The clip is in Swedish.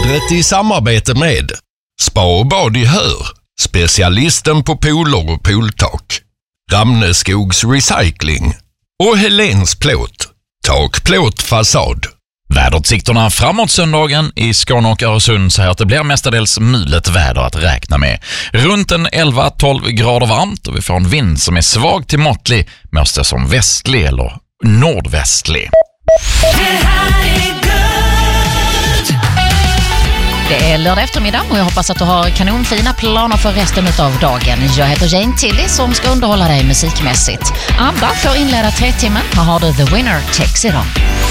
Vädret i samarbete med Spa och bad i Hör, specialisten på pooler och pooltak. Ramneskogs Recycling och Helens Plåt, takplåt fasad. Väderutsikterna framåt söndagen i Skåne och Öresund så här att det blir mestadels mulet väder att räkna med. Runt en 11-12 grader varmt och vi får en vind som är svag till måttlig med oss som västlig eller nordvästlig. Det är lördag eftermiddag och jag hoppas att du har kanonfina planer för resten av dagen. Jag heter Jane Tilly som ska underhålla dig musikmässigt. Anda får inleda 3 timmen. Här har du The Winner Takes It On.